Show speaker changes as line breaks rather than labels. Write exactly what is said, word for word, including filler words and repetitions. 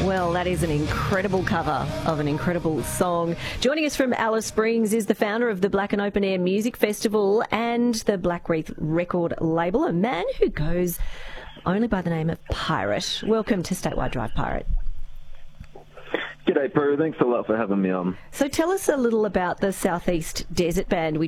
Well, that is an incredible cover of an incredible song. Joining us from Alice Springs is the founder of the Black and Open Air Music Festival and the Black Reef record label, a man who goes only by the name of Pirate. Welcome to Statewide Drive, Pirate.
G'day, Prue. Thanks a lot for having me on.
So tell us a little about the Southeast Desert Band, which